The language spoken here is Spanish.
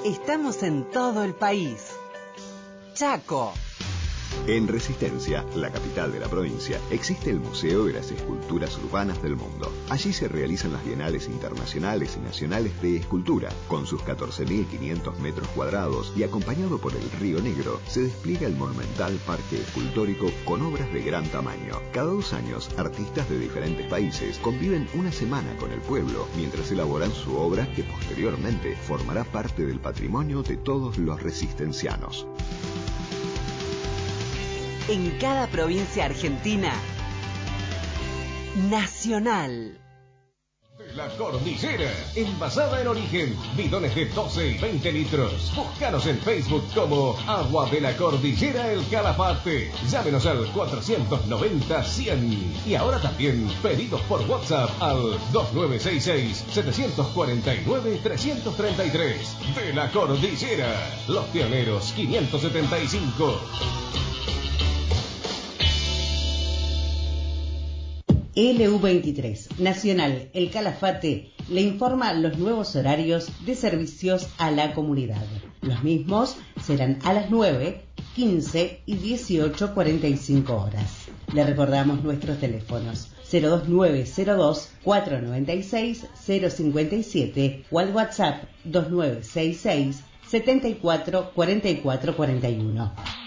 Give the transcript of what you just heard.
Estamos en todo el país. Chaco. En Resistencia, la capital de la provincia, existe el Museo de las Esculturas Urbanas del Mundo. Allí se realizan las bienales internacionales y nacionales de escultura. Con sus 14.500 metros cuadrados y acompañado por el Río Negro, se despliega el monumental parque escultórico con obras de gran tamaño. Cada 2 años, artistas de diferentes países conviven una semana con el pueblo mientras elaboran su obra que posteriormente formará parte del patrimonio de todos los resistencianos. En cada provincia argentina, nacional. De la Cordillera, envasada en origen, bidones de 12 y 20 litros. Búscanos en Facebook como Agua de la Cordillera El Calafate. Llámenos al 490-100. Y ahora también pedidos por WhatsApp al 2966-749-333. De la Cordillera, Los Pioneros 575. LU23, Nacional El Calafate, le informa los nuevos horarios de servicios a la comunidad. Los mismos serán a las 9, 15 y 18:45 horas. Le recordamos nuestros teléfonos 02902 496 057 o al WhatsApp 2966 74 44 41.